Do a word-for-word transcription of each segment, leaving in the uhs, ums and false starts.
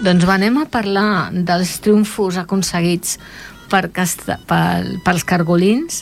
Doncs anem a parlar dels triomfos aconseguits per casta, per, pels cargolins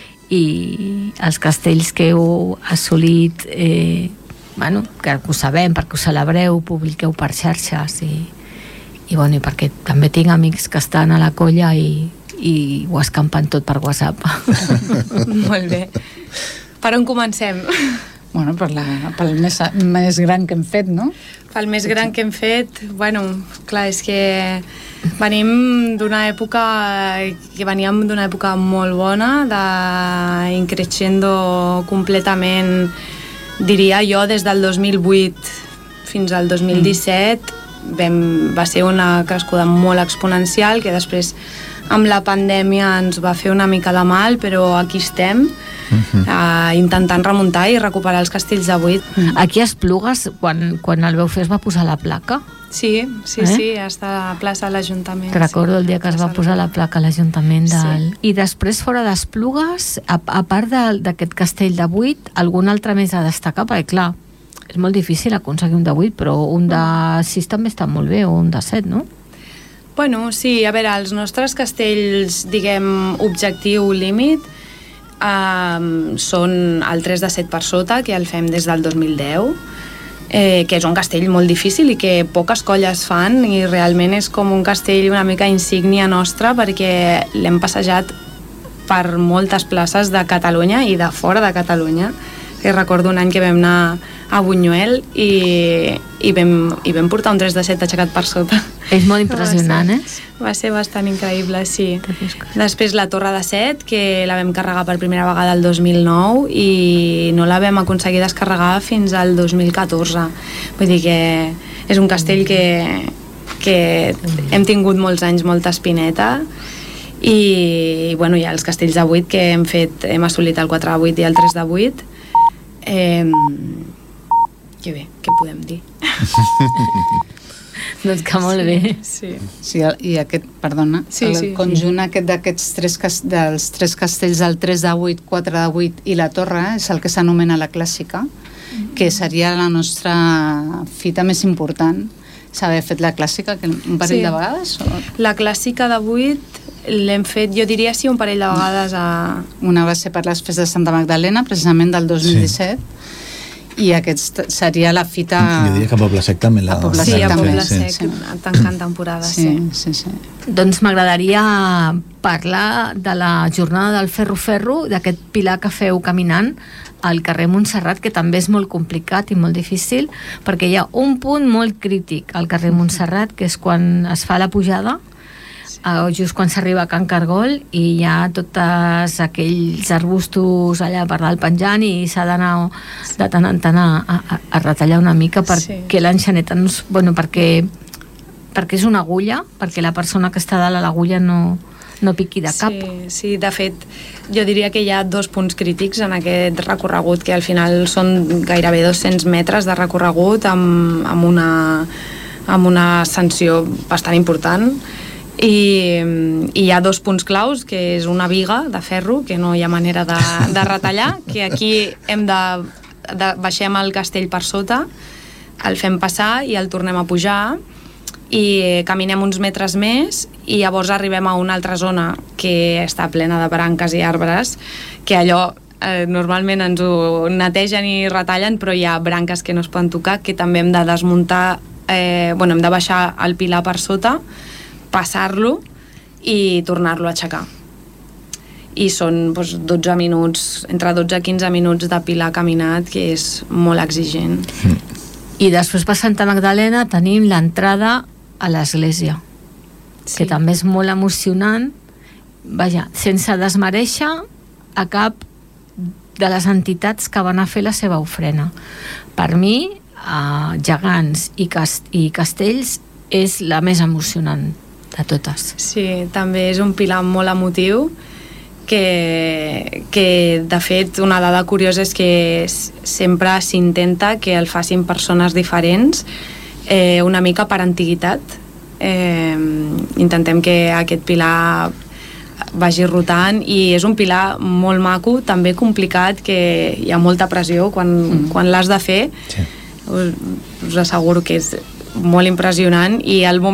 i els castells que heu assolit, eh, bueno, que ho sabem, perquè ho celebreu, publiqueu per xarxes i, i, bueno, i perquè també tinc amics que estan a la colla i, i ho escampen tot per WhatsApp. Molt bé. Per on comencem? Bueno, per la, pel més, més gran que hem fet, no? Pel més gran que hem fet, bueno, clar, és que venim d'una època que veníem d'una època molt bona, de increixendo completament, diria jo, des del dos mil vuit fins al dos mil disset, vam, va ser una crescuda molt exponencial que després amb la pandèmia ens va fer una mica de mal, però aquí estem. Uh-huh. uh, intentant remuntar i recuperar els castells de buit. Uh-huh. Aquí a Esplugues, quan, quan el veu fer, es va posar la placa? Sí, sí, eh? sí, està a la plaça de l'Ajuntament. Que recordo el dia que es va posar la placa a l'Ajuntament del... Sí. I després, fora d'Esplugues, a, a part d'aquest castell de buit, algun altre més a destacar? Perquè, clar, és molt difícil aconseguir un de buit, però un de sis també està molt bé, o un de set, no? Bueno, sí, a veure, els nostres castells, diguem, objectiu, límit, Um, són el tres de set per sota, que el fem des del dos mil deu, eh, que és un castell molt difícil i que poques colles fan, i realment és com un castell una mica insígnia nostra, perquè l'hem passejat per moltes places de Catalunya i de fora de Catalunya. Que recordo un any que vam anar a Buñuel i, i, vam, i vam portar un tres de set aixecat per sota. És molt impressionant, va ser, eh? Va ser bastant increïble, sí. Després la Torre de Set, que la vam carregar per primera vegada el dos mil nou i no la vam aconseguir descarregar fins al dos mil catorze. Vull dir que és un castell que, que hem tingut molts anys, molta espineta, i, i bueno, hi ha els castells de vuit que hem fet, hem assolit el quatre de vuit i el tres de vuit. Eh, que bé, què podem dir? Doncs que molt bé. Sí. Sí, i aquest, perdona, sí, el sí, conjunt sí. aquest d'aquests tres, dels tres castells, el tres de vuit, quatre de vuit i la torre, és el que s'anomena la clàssica, mm-hmm. que seria la nostra fita més important. S'haver fet la clàssica que un parell sí. de vegades? O... La clàssica de vuit l'hem fet, jo diria sí, un parell de vegades a... Una va ser per les festes de Santa Magdalena, precisament del dos mil disset, sí. i aquest seria la fita... Jo diria que a Poble Sec també la... A Poble Sec, sí, a Poble Sec, sí. tancant temporada, sí. sí. sí, sí. Doncs m'agradaria parlar de la jornada del ferro-ferro, d'aquest pilar que feu caminant al carrer Montserrat, que també és molt complicat i molt difícil, perquè hi ha un punt molt crític al carrer Montserrat, que és quan es fa la pujada, just quan s'arriba a Can Cargol, i hi ha tots aquells arbustos allà per dalt penjant i s'ha d'anar de tant en tant a, a, a retallar una mica perquè sí. l'enxaneta no, bueno, perquè, perquè és una agulla, perquè la persona que està dalt a l'agulla no, no piqui de cap. Sí, sí, de fet, jo diria que hi ha dos punts crítics en aquest recorregut, que al final són gairebé dos-cents metres de recorregut amb, amb, una, amb una ascensió bastant important. I, i hi ha dos punts claus, que és una viga de ferro que no hi ha manera de, de retallar, que aquí hem de, de baixem el castell per sota, el fem passar i el tornem a pujar i caminem uns metres més i llavors arribem a una altra zona que està plena de branques i arbres, que allò eh, normalment ens ho netegen i retallen, però hi ha branques que no es poden tocar, que també hem de desmuntar, eh, bueno, hem de baixar el pilar per sota, passar-lo i tornar-lo a aixecar. I són doncs, dotze minuts, entre dotze i quinze minuts de pilar caminat, que és molt exigent. Mm. I després per Santa Magdalena tenim l'entrada a l'església, sí. que també és molt emocionant, vaja, sense desmereixer a cap de les entitats que van a fer la seva ofrena. Per mi, eh, gegants i, cast i castells és la més emocionant de totes. Sí, també és un pilar molt emotiu, que, que de fet una dada curiosa és que sempre s'intenta que el facin persones diferents, eh, una mica per antiguitat. Eh, intentem que aquest pilar vagi rotant, i és un pilar molt maco, també complicat, que hi ha molta pressió quan, mm. quan l'has de fer. Sí. Us, us asseguro que és molt impressionant, i el moment